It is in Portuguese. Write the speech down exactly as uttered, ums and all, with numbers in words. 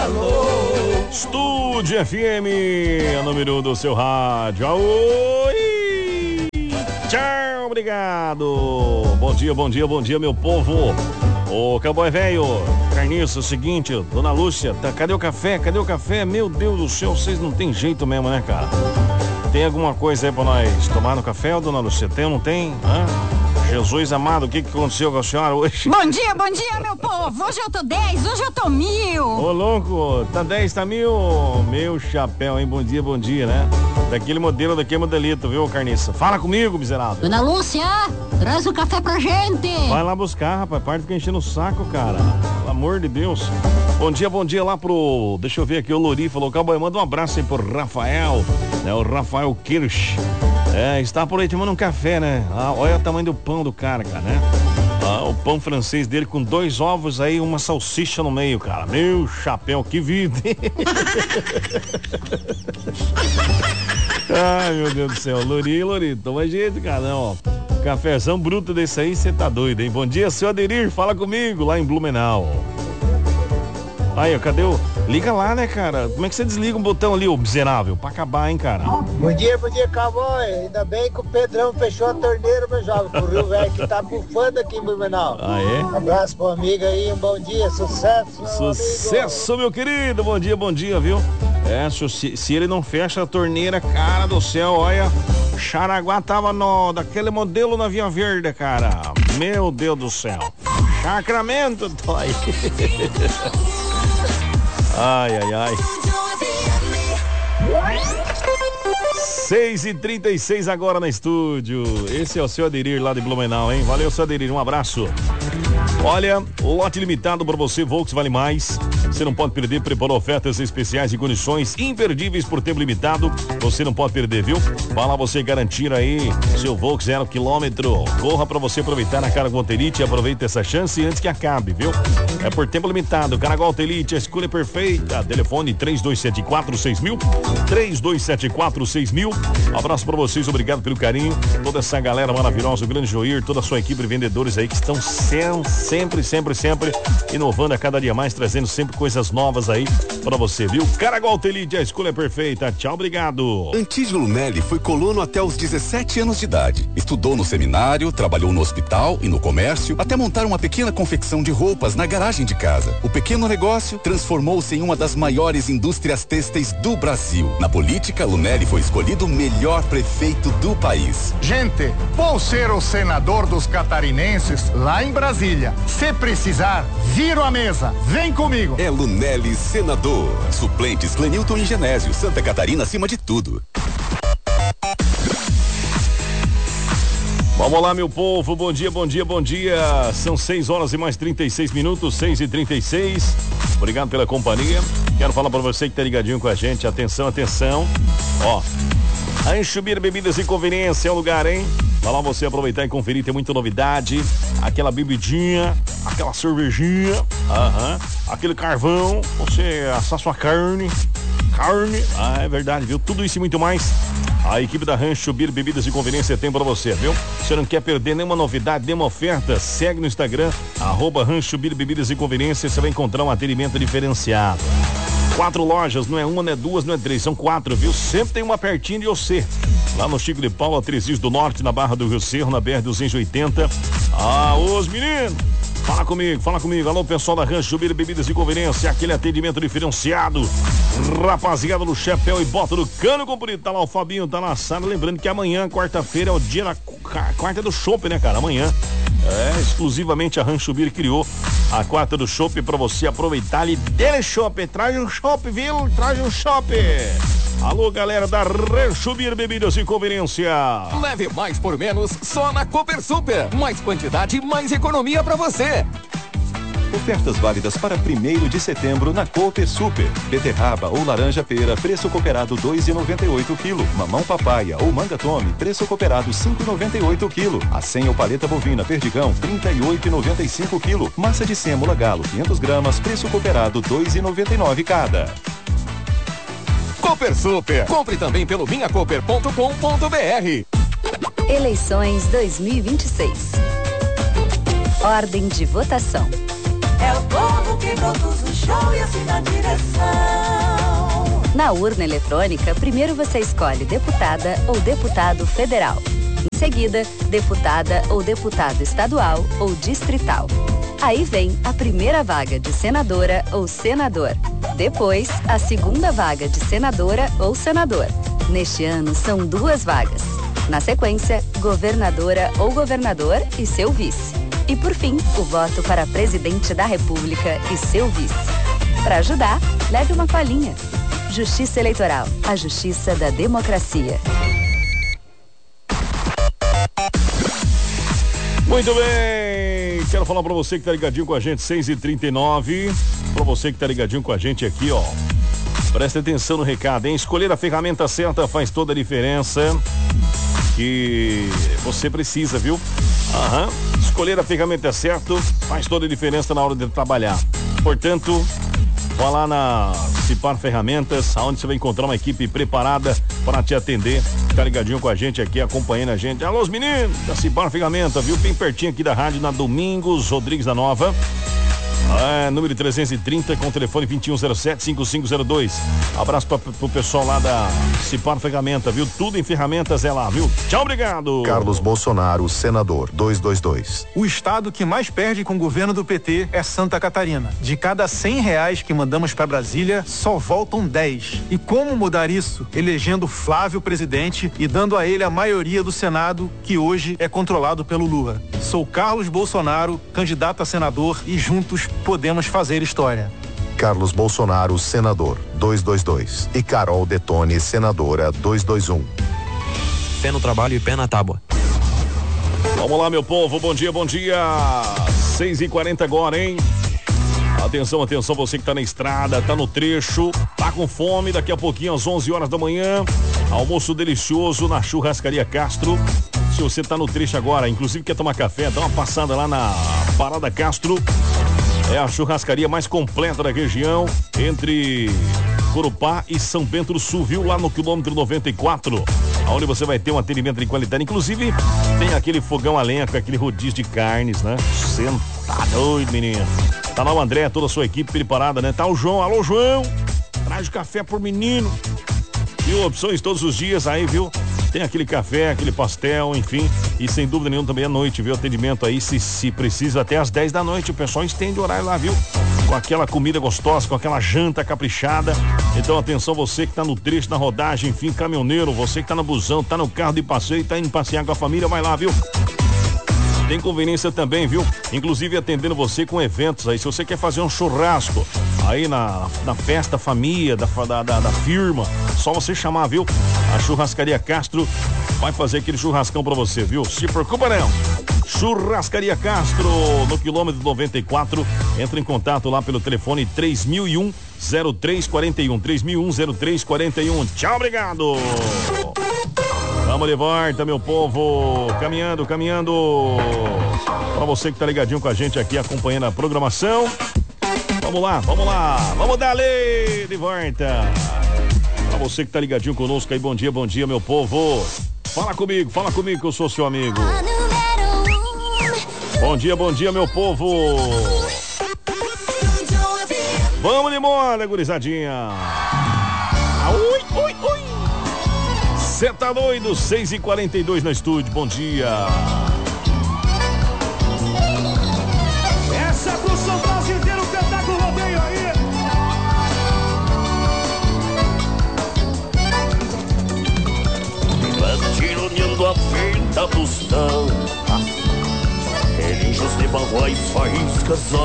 Estúdio F M, a número um do seu rádio. Oi! Tchau, obrigado. Bom dia, bom dia, bom dia, meu povo. Ô, cowboy velho, Carniça, é o seguinte, dona Lúcia, tá, cadê o café? Cadê o café? Meu Deus do céu, vocês não tem jeito mesmo, né, cara? Tem alguma coisa aí pra nós tomar no café, dona Lúcia? Tem ou não tem? Hã? Jesus amado, o que que aconteceu com a senhora hoje? Bom dia, bom dia, meu povo. Hoje eu tô dez, hoje eu tô mil. Ô, louco, tá dez, tá mil? Meu chapéu, hein? Bom dia, bom dia, né? Daquele modelo, daquele modelito, viu, Carniça? Fala comigo, miserável. Dona Lúcia, traz o café pra gente. Vai lá buscar, rapaz. Parte fica enchendo o saco, cara. Pelo amor de Deus. Bom dia, bom dia lá pro... Deixa eu ver aqui, o Lori falou, cowboy, manda um abraço aí pro Rafael, né? O Rafael Kirsch. É, está por aí tomando um café, né? Ah, olha o tamanho do pão do cara, cara, né? Ah, o pão francês dele com dois ovos aí, uma salsicha no meio, cara. Meu chapéu, que vida. Ai, meu Deus do céu. Lori, Lori, toma jeito, cara, não, ó. Cafezão bruto desse aí, você tá doido, hein? Bom dia, seu Aderir, fala comigo lá em Blumenau. Aí, ó, cadê o... Liga lá, né, cara? Como é que você desliga um botão ali, ô miserável? Pra acabar, hein, cara? Bom dia, bom dia, cowboy. Ainda bem que o Pedrão fechou a torneira, meu jovem. Pro Rio Velho que tá bufando aqui em Blumenau. Ah, é? Um abraço pro amigo aí, um bom dia, sucesso, meu Sucesso, amigo. meu querido. Bom dia, bom dia, viu? É, se, se ele não fecha a torneira, cara do céu, olha... Xaraguá tava no, daquele modelo na Via Verde, cara. Meu Deus do céu. Sacramento, dói. Ai, ai, ai. seis e trinta e seis agora no estúdio. Esse é o seu Aderir lá de Blumenau, hein? Valeu, seu Aderir, um abraço. Olha, lote limitado para você, Volks vale mais. Você não pode perder, preparou ofertas especiais e condições imperdíveis por tempo limitado. Você não pode perder, viu? Vai lá você garantir aí seu Volks zero quilômetro. Corra para você aproveitar na Caraguá Elite e aproveita essa chance antes que acabe, viu? É por tempo limitado. Caraguá Elite, a escolha perfeita. Telefone três dois sete quatro seis mil. três dois sete quatro seis mil. Um abraço para vocês, obrigado pelo carinho. Toda essa galera maravilhosa, o grande Joir, toda a sua equipe de vendedores aí que estão sempre, sempre, sempre inovando a cada dia mais, trazendo sempre coisas novas aí pra você, viu? Caraguá Elite, a escolha é perfeita. Tchau, obrigado. Antídio Lunelli foi colono até os dezessete anos de idade. Estudou no seminário, trabalhou no hospital e no comércio, até montar uma pequena confecção de roupas na garagem de casa. O pequeno negócio transformou-se em uma das maiores indústrias têxteis do Brasil. Na política, Lunelli foi escolhido o melhor prefeito do país. Gente, vou ser o senador dos catarinenses lá em Brasília. Se precisar, viro a mesa. Vem comigo. É Lunelli senador. Suplentes Clenilton e Genésio. Santa Catarina acima de tudo. Vamos lá, meu povo. Bom dia, bom dia, bom dia. São seis horas e mais trinta e seis minutos, seis e trinta e seis. Obrigado pela companhia. Quero falar para você que tá ligadinho com a gente. Atenção, atenção. Ó, Anchubir Bebidas e Conveniência é o lugar, hein? Vai lá você aproveitar e conferir, tem muita novidade. Aquela bebidinha, aquela cervejinha, aham, aquele carvão, você assar sua carne, carne, ah, é verdade, viu? Tudo isso e muito mais. A equipe da Rancho Bir Bebidas e Conveniência tem pra você, viu? Você não quer perder nenhuma novidade, nenhuma oferta? Segue no Instagram, arroba Rancho Bir Bebidas e Conveniência, você vai encontrar um atendimento diferenciado. Quatro lojas, não é uma, não é duas, não é três, são quatro, viu? Sempre tem uma pertinho de você. Lá no Chico de Paula, Três Rios do Norte, na Barra do Rio Cerro, na B R duzentos e oitenta. Ah, os meninos! Fala comigo, fala comigo. Alô, pessoal da Rancho Bir Bebidas e Conveniência, aquele atendimento diferenciado. Rapaziada do chapéu e bota do cano comprido. Tá lá o Fabinho, tá na sala. Lembrando que amanhã, quarta-feira, é o dia da quarta do chopp, né, cara? Amanhã. É, exclusivamente a Rancho Bir criou a quarta do chopp pra você aproveitar ali dele chopp. Traz um chopp, viu? Traz um chopp. Alô, galera da Rancho Bir Bebidas e Conveniência. Leve mais por menos só na Cooper Super. Mais quantidade, mais economia pra você. Ofertas válidas para primeiro de setembro na Cooper Super. Beterraba ou laranja pera, preço cooperado dois reais e noventa e oito quilo. Mamão papaya ou manga tome, preço cooperado cinco reais e noventa e oito quilo. Acém ou paleta bovina perdigão, trinta e oito reais e noventa e cinco quilo. Massa de sêmola galo, quinhentas gramas, preço cooperado dois reais e noventa e nove cada. Cooper Super. Compre também pelo minha cooper ponto com ponto br. Eleições dois mil e vinte e seis. Ordem de votação. É o povo que produz o show. tchau e assim na direção. Na urna eletrônica, primeiro você escolhe deputada ou deputado federal. Em seguida, deputada ou deputado estadual ou distrital. Aí vem a primeira vaga de senadora ou senador. Depois, a segunda vaga de senadora ou senador. Neste ano, são duas vagas. Na sequência, governadora ou governador e seu vice. E por fim, o voto para presidente da República e seu vice. Para ajudar, leve uma colinha. Justiça Eleitoral, a justiça da democracia. Muito bem, quero falar pra você que tá ligadinho com a gente, seis e trinta e nove, pra você que tá ligadinho com a gente aqui, ó, presta atenção no recado, hein? Escolher a ferramenta certa faz toda a diferença que você precisa, viu? Aham, escolher a ferramenta certa faz toda a diferença na hora de trabalhar, portanto, vá lá na Cipar Ferramentas, onde você vai encontrar uma equipe preparada para te atender. Tá ligadinho com a gente aqui, acompanhando a gente. Alô, os meninos da Cipar Ferramenta, viu? Bem pertinho aqui da rádio, na Domingos Rodrigues da Nova. É, número trezentos e trinta, com o telefone vinte e um zero sete, cinco cinco zero dois. Abraço pra, pro pessoal lá da Cipar Ferramenta, viu? Tudo em ferramentas é lá, viu? Tchau, obrigado. Carlos Bolsonaro, senador, duzentos e vinte e dois. O estado que mais perde com o governo do P T é Santa Catarina. De cada cem reais que mandamos para Brasília, só voltam dez. E como mudar isso? Elegendo Flávio presidente e dando a ele a maioria do Senado, que hoje é controlado pelo Lula. Sou Carlos Bolsonaro, candidato a senador, e juntos podemos fazer história. Carlos Bolsonaro, senador, duzentos e vinte e dois. E Carol Detone, senadora, duzentos e vinte e um. Pé no trabalho e pé na tábua. Vamos lá, meu povo, bom dia, bom dia. seis e quarenta agora, hein? Atenção, atenção, você que tá na estrada, tá no trecho, tá com fome, daqui a pouquinho às onze horas da manhã, almoço delicioso na Churrascaria Castro. Se você tá no trecho agora, inclusive quer tomar café, dá uma passada lá na Parada Castro. É a churrascaria mais completa da região, entre Corupá e São Bento do Sul, viu? Lá no quilômetro noventa e quatro, onde você vai ter um atendimento de qualidade. Inclusive, tem aquele fogão a lenha com aquele rodízio de carnes, né? Você tá doido, menino. Tá lá o André, toda a sua equipe preparada, né? Tá o João, alô João, traz o café pro menino. Viu? Opções todos os dias aí, viu? Tem aquele café, aquele pastel, enfim. E sem dúvida nenhuma também à noite, viu? Atendimento aí, se, se precisa, até às dez da noite. O pessoal estende o horário lá, viu? Com aquela comida gostosa, com aquela janta caprichada. Então, atenção, você que tá no trecho, na rodagem, enfim, caminhoneiro, você que tá no busão, tá no carro de passeio, tá indo passear com a família, vai lá, viu? Tem conveniência também, viu? Inclusive atendendo você com eventos aí. Se você quer fazer um churrasco aí na, na festa família da, da, da, da firma, só você chamar, viu? A Churrascaria Castro vai fazer aquele churrascão pra você, viu? Se preocupa não. Churrascaria Castro, no quilômetro noventa e quatro. Entra em contato lá pelo telefone três mil e um, zero três quarenta e um. três mil e um, zero três quarenta e um. Tchau, obrigado. Vamos de volta, meu povo. Caminhando, caminhando. Pra você que tá ligadinho com a gente aqui, acompanhando a programação. Vamos lá, vamos lá. Vamos dar ali de volta. Pra você que tá ligadinho conosco aí, bom dia, bom dia, meu povo. Fala comigo, fala comigo que eu sou seu amigo. Bom dia, bom dia, meu povo. Vamos de moda, gurizadinha. Ui, ui, ui. Cê tá doido? seis e quarenta e dois no estúdio, bom dia. Essa é pro São Paulo inteiro, cantar com o rodeio aí. Tironeando a fenda do estão, relinchos de baguá e faíscas.